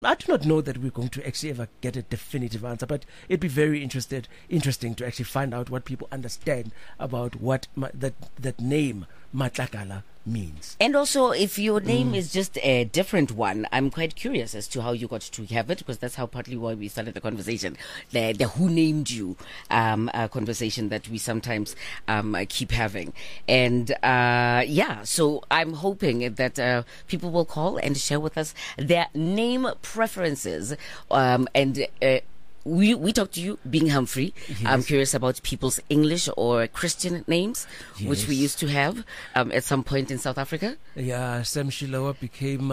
I do not know that we're going to actually ever get a definitive answer, but it'd be very interesting to actually find out what people understand about what that name Matlakala means. And also, if your name is just a different one, I'm quite curious as to how you got to have it, because that's how partly why we started the conversation. The who named you conversation that we sometimes keep having. And so I'm hoping that people will call and share with us their name preferences. We talked to you, being Humphrey. Yes. I'm curious about people's English or Christian names, which we used to have at some point in South Africa. Yeah, Sam Shilowa became.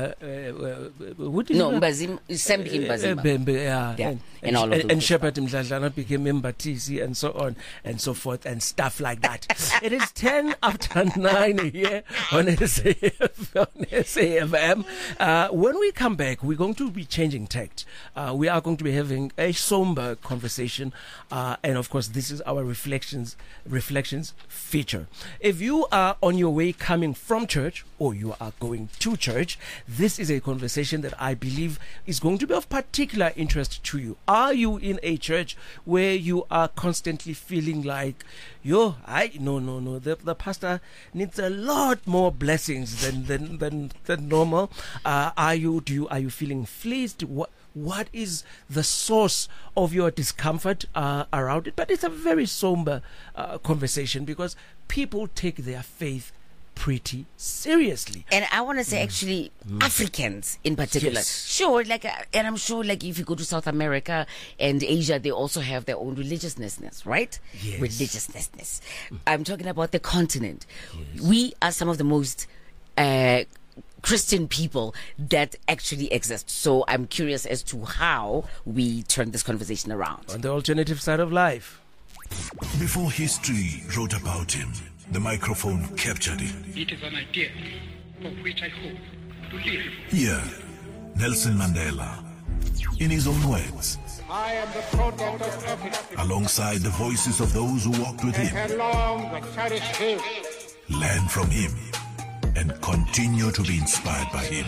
Sam became Bazima. And all of those. And Shepherd Mdladlana became Mbatisi, and so on and so forth, and stuff like that. It is 10 after 9 here on SAFM. When we come back, we're going to be changing tact. We are going to be having a somber conversation, and of course this is our reflections feature. If you are on your way coming from church or you are going to church, this is a conversation that I believe is going to be of particular interest to you. Are you in a church where you are constantly feeling like no, the pastor needs a lot more blessings than normal? Are you feeling fleeced? What is the source of your discomfort around it? But it's a very somber conversation, because people take their faith pretty seriously. And I want to say, actually, Africans in particular. Yes. Sure, and I'm sure, if you go to South America and Asia, they also have their own religiousness, right? Yes. Religiousness. I'm talking about the continent. Yes. We are some of the most Christian people that actually exist. So I'm curious as to how we turn this conversation around. On the alternative side of life. Before history wrote about him, the microphone captured him. It is an idea for which I hope to live. Here, Nelson Mandela, in his own words, I am the product of Africa. alongside the voices of those who walked with him, Along the cherished hills. learn from him, and continue to be inspired by him.